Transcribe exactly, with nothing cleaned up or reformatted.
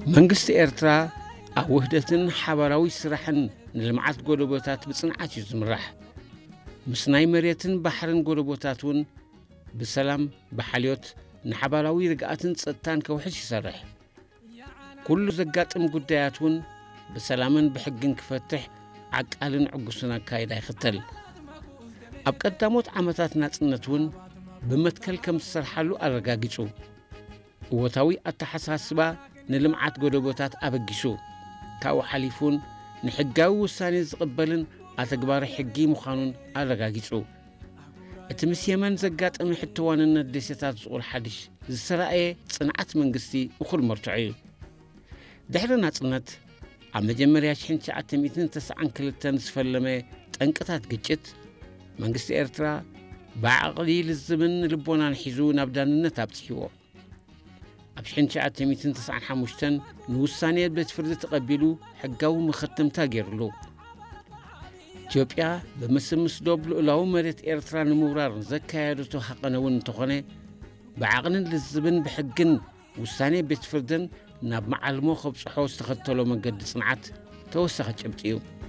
መንግስቲ ኤርትራ ኣብ ውህደትን ሓበራዊ ስራሕን ንልምዓት ጎደቦታት ብጽንዓት እዩ ዝምራሕ ምስ ናይ መሬትን ባሕርን ጎደቦታትን ብሰላም ብሓልዮት ንሓበራዊ ርግኣትን ጸጥታን ከውሕስ ይሰርሕ ኩሉ ዘጋጥም ጉዳያትን ብሰላምን ብሕግን ክፈትሕ ዓቃልን ዕጉስን ኣካይዳ ይኽተል ኣብ ቀዳሞት ዓመታት ናጽነትን ብመትከል ከም ዝሰርሓሉ ኣረጋጊጹ እወታዊ ኣተሓሳስባ ንልምዓት ጎደቦታት ኣበጊሱ ካብኡ ሓሊፉን ንሕጋዊ ውሳኔ ዝቕበልን ኣተግባሪ ሕጊ ምዃኑን ኣረጋጊጹ እቲ ምስ የመን ዘጋጠመ ሕትዋንነት ደሴታት ዝቑር ሓድሽ ዝሰራየ ጽንዓት መንግስቲ እኹል መርትዑ እዩ ድሕሪ ናጽነት ኣብ መጀመርያ ሽሕን ትሽዓተ ሚእትን ተስዓን ክልተን ዝፈለመ ጠንቅታት ግጭት መንግስቲ ኤርትራ ብዓቕሊ ልዝብን ልቦናን ሒዙ ናብ ዳንነት ኣብጽሒዎ ኣብ ሽሕን ትሽዓተ ሚእትን ተስዓን ሓሙሽተን ንውሳኔ ቤት ፍርዲ ተቐቢሉ ሕጋዊ መኸተምታ ገይሩሉ ኢትዮጵያ ብምስምስ ዶብ ልኡላዊ መሬት ኤርትራ ንምውራር ዘካየደቶ ሓቐነውን እንተኾነ ብዓቕልን ልዝብን ብሕግን ውሳኔ ቤት ፍርድን ናብ መዓልሞ ኸብጽሖ ዝተኸተሎ መንገዲ ጽንዓት ተወሳኺ ጭብጢ እዩ